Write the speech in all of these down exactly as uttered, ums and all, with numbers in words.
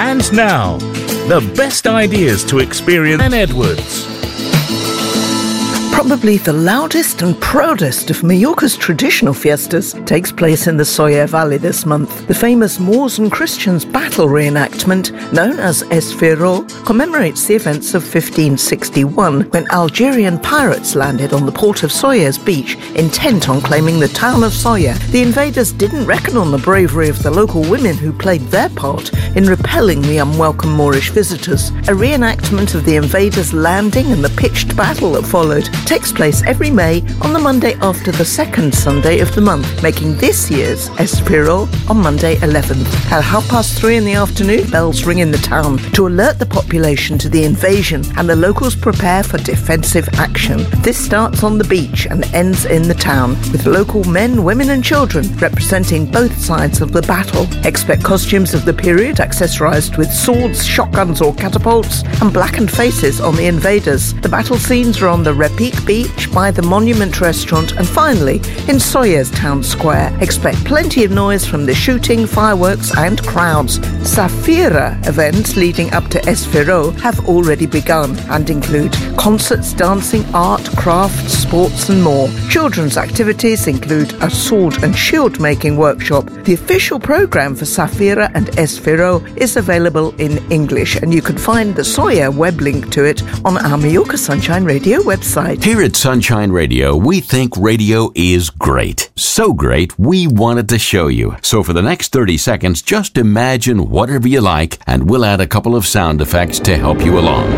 And now, the best ideas to experience in Edwards. Probably the loudest and proudest of Mallorca's traditional fiestas takes place in the Soller Valley this month. The famous Moors and Christians battle reenactment, known as Esfiró, commemorates the events of fifteen sixty-one, when Algerian pirates landed on the port of Sollers beach, intent on claiming the town of Soller. The invaders didn't reckon on the bravery of the local women who played their part in repelling the unwelcome Moorish visitors. A reenactment of the invaders' landing and the pitched battle that followed takes place every May on the Monday after the second Sunday of the month, making this year's Esfiró on Monday eleventh. At half past three in the afternoon, bells ring in the town to alert the population to the invasion, and the locals prepare for defensive action. This starts on the beach and ends in the town, with local men, women and children representing both sides of the battle. Expect costumes of the period, accessorised with swords, shotguns or catapults, and blackened faces on the invaders. The battle scenes are on the Repique Beach, by the Monument Restaurant, and finally in Sollers Town Square. Expect plenty of noise from the shooting, fireworks and crowds. Safira events leading up to Esfiró have already begun and include concerts, dancing, art, crafts, sports and more. Children's activities include a sword and shield making workshop. The official programme for Safira and Esfiró is available in English, and you can find the Soller web link to it on our Mallorca Sunshine Radio website. Here at Sunshine Radio, we think radio is great. So great, we wanted to show you. So for the next thirty seconds, just imagine whatever you like, and we'll add a couple of sound effects to help you along.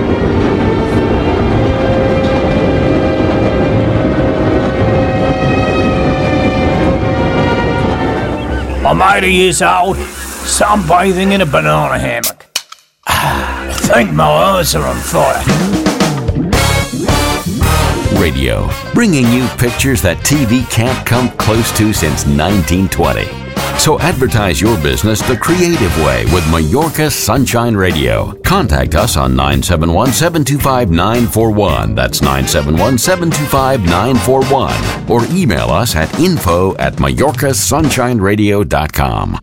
I'm eighty years old, sunbathing in a banana hammock. I think my eyes are on fire. Radio, bringing you pictures that T V can't come close to since nineteen twenty. So advertise your business the creative way with Mallorca Sunshine Radio. Contact us on nine seven one, seven two five, nine four one. That's nine seven one, seven two five, nine four one. Or email us at info at mallorca sunshine radio dot com.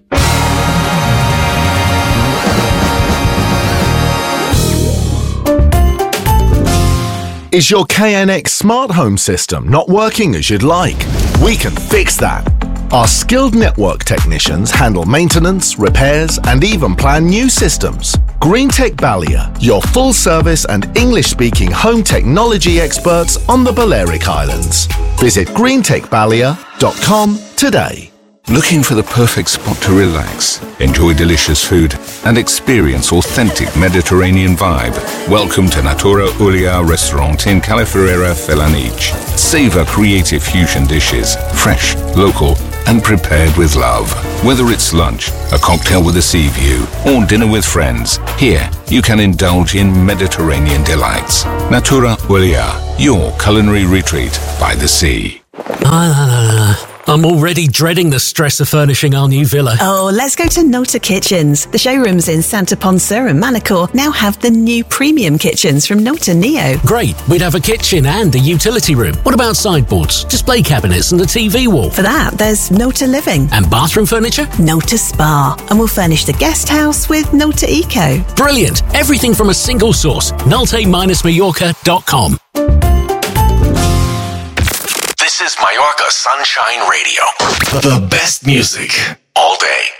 Is your K N X smart home system not working as you'd like? We can fix that. Our skilled network technicians handle maintenance, repairs, and even plan new systems. Greentech Balia, your full-service and English-speaking home technology experts on the Balearic Islands. Visit greentech balia dot com today. Looking for the perfect spot to relax, enjoy delicious food, and experience authentic Mediterranean vibe? Welcome to Natura Ulia Restaurant in Calafierera, Felanich. Savor creative fusion dishes, fresh, local, and prepared with love. Whether it's lunch, a cocktail with a sea view, or dinner with friends, here you can indulge in Mediterranean delights. Natura Ulia, your culinary retreat by the sea. I'm already dreading the stress of furnishing our new villa. Oh, let's go to Nota Kitchens. The showrooms in Santa Ponsa and Manacor now have the new premium kitchens from Nota Neo. Great. We'd have a kitchen and a utility room. What about sideboards, display cabinets and a T V wall? For that, there's Nota Living. And bathroom furniture? Nota Spa. And we'll furnish the guest house with Nota Eco. Brilliant. Everything from a single source. nolte dash mallorca dot com. This is Mallorca Sunshine Radio. The best music all day.